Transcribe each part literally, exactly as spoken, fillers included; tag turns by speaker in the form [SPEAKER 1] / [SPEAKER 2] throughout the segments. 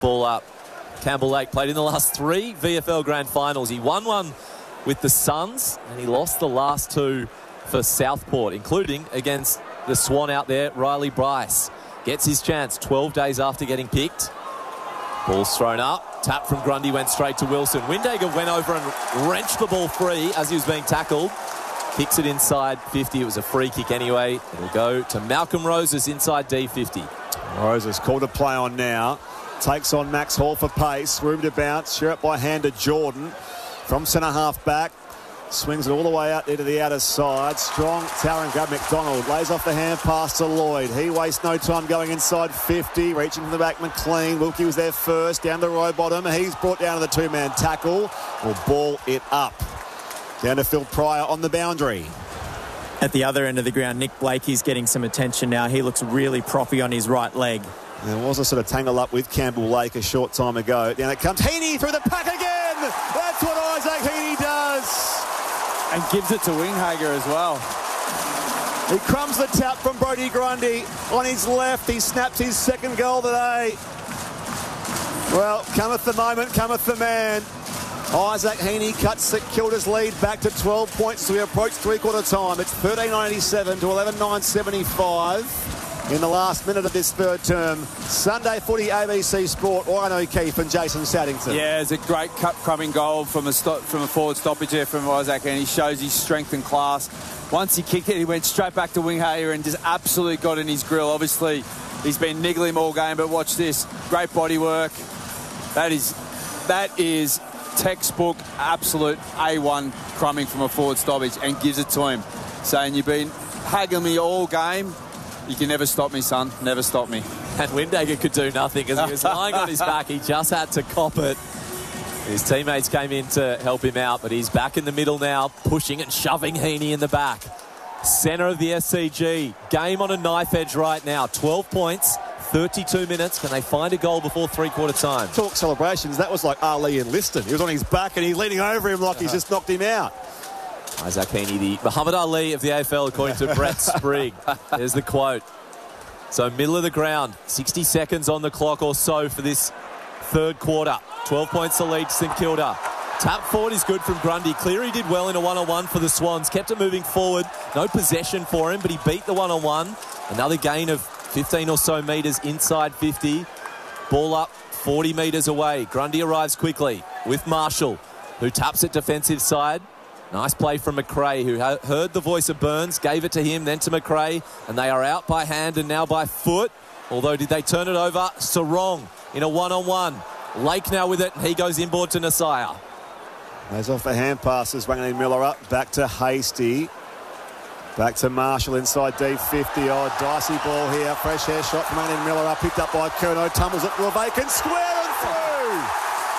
[SPEAKER 1] Ball up. Campbell Lake played in the last three V F L Grand Finals. He won one with the Suns and he lost the last two for Southport, including against the Swan out there, Riley Bryce. Gets his chance twelve days after getting picked. Ball's thrown up. Tap from Grundy went straight to Wilson. Windhager went over and wrenched the ball free as he was being tackled. Kicks it inside fifty. It was a free kick anyway. It'll go to Malcolm Roses inside D fifty.
[SPEAKER 2] Roses called to play on now. Takes on Max Hall for pace. Room to bounce. Share it by hand to Jordan. From centre half back. Swings it all the way out there to the outer side. Strong tower and grab. McDonald lays off the hand pass to Lloyd. He wastes no time going inside fifty. Reaching from the back, McLean. Wilkie was there first. Down to Rowbottom. He's brought down to the two-man tackle. Will ball it up. Down to Phil Pryor on the boundary.
[SPEAKER 3] At the other end of the ground, Nick Blakey's getting some attention now. He looks really proppy on his right leg.
[SPEAKER 2] There was a sort of tangle up with Campbell Lake a short time ago. Down it comes. Heaney through the pack again. That's what Isaac Heaney does.
[SPEAKER 4] And gives it to Windhager as well.
[SPEAKER 2] He crumbs the tap from Brodie Grundy on his left. He snaps his second goal today. Well, cometh the moment, cometh the man. Isaac Heaney cuts St Kilda's lead back to twelve points as we approach three-quarter time. It's thirteen nine eighty-seven to eleven nine seventy-five. In the last minute of this third term. Sunday footy, A B C Sport, Warren O'Keefe and Jason Saddington.
[SPEAKER 4] Yeah, it's a great cup-crumbing goal from a, stop, from a forward stoppage there from Isaac, and he shows his strength and class. Once he kicked it, he went straight back to Windhager and just absolutely got in his grill. Obviously, he's been niggling him all game, but watch this. Great body work. That is, that is textbook, absolute A one crumbing from a forward stoppage, and gives it to him. Saying, you've been haggling me all game. You can never stop me, son. Never stop me.
[SPEAKER 1] And Windhager could do nothing because he was lying on his back. He just had to cop it. His teammates came in to help him out, but he's back in the middle now, pushing and shoving Heaney in the back. Centre of the S C G. Game on a knife edge right now. twelve points, thirty-two minutes. Can they find a goal before three-quarter time?
[SPEAKER 2] Talk celebrations. That was like Ali and Liston. He was on his back and he's leaning over him like he's just knocked him out.
[SPEAKER 1] Isaac Heaney, the Muhammad Ali of the A F L, according to Brett Sprigg. There's the quote. So middle of the ground, sixty seconds on the clock or so for this third quarter. twelve points to lead St Kilda. Tap forward is good from Grundy. Cleary did well in a one-on-one for the Swans. Kept it moving forward. No possession for him, but he beat the one-on-one. Another gain of fifteen or so metres inside fifty. Ball up forty metres away. Grundy arrives quickly with Marshall, who taps it defensive side. Nice play from McRae, who heard the voice of Burns, gave it to him, then to McRae, and they are out by hand and now by foot. Although, did they turn it over? Sarong in a one-on-one. Lake now with it, and he goes inboard to Nasiah.
[SPEAKER 2] Goes off the hand passes, Wangani Miller up, back to Hasty. Back to Marshall inside D fifty. Oh, dicey ball here. Fresh hair shot from Wangani Miller up, picked up by Curnow, tumbles it to a vacant square and through.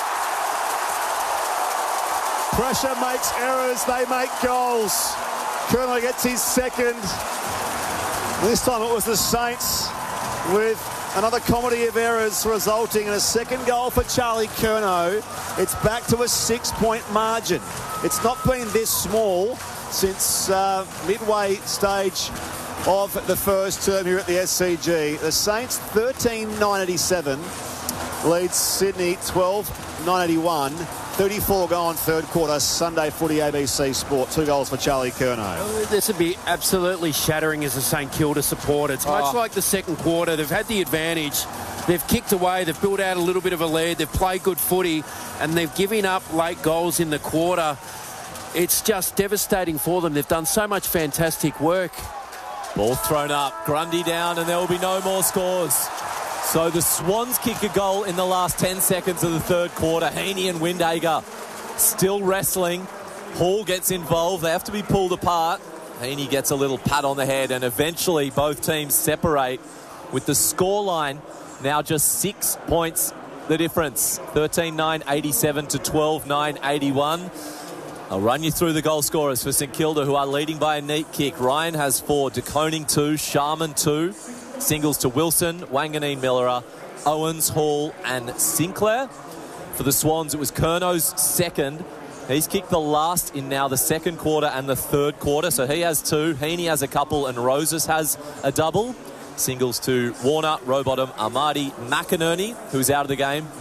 [SPEAKER 2] Pressure makes errors, they make goals. Curnow gets his second. This time it was the Saints with another comedy of errors resulting in a second goal for Charlie Curnow. It's back to a six-point margin. It's not been this small since uh, midway stage of the first term here at the S C G. The Saints thirteen nine eighty-seven leads Sydney twelve nine eighty-one. thirty-four gone third quarter. Sunday footy, A B C Sport. Two goals for Charlie Curnow.
[SPEAKER 5] This would be absolutely shattering as a St Kilda supporter. It's much oh. like the second quarter. They've had the advantage. They've kicked away. They've built out a little bit of a lead. They've played good footy, and they've given up late goals in the quarter. It's just devastating for them. They've done so much fantastic work.
[SPEAKER 1] Ball thrown up. Grundy down, and there will be no more scores. So the Swans kick a goal in the last ten seconds of the third quarter. Heaney and Windhager still wrestling. Hall gets involved. They have to be pulled apart. Heaney gets a little pat on the head, and eventually both teams separate with the scoreline now just six points the difference. thirteen nine eighty-seven to twelve nine eighty-one. I'll run you through the goal scorers for St Kilda, who are leading by a neat kick. Ryan has four, De Koning two, Sharman two. Singles to Wilson, Wanganeen Millera, Owens, Hall and Sinclair. For the Swans, it was Curnow's second. He's kicked the last in now the second quarter and the third quarter, so he has two. Heaney has a couple and Roses has a double. Singles to Warner, Rowbottom, Amadi, McInerney, who's out of the game.